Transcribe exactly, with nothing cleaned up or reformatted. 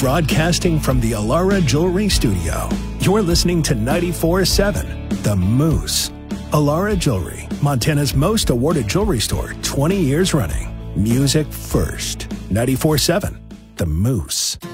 Broadcasting from the Alara Jewelry Studio, you're listening to ninety-four seven, The Moose. Alara Jewelry, Montana's most awarded jewelry store, twenty years running. Music first. ninety-four seven, The Moose.